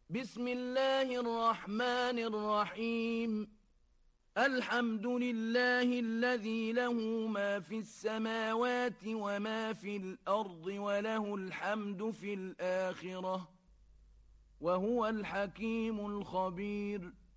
بسم الله الرحمن الرحيم. الحمد لله الذي له ما في السماوات وما في الأرض وله الحمد في الآخرة وهو الحكيم الخبير.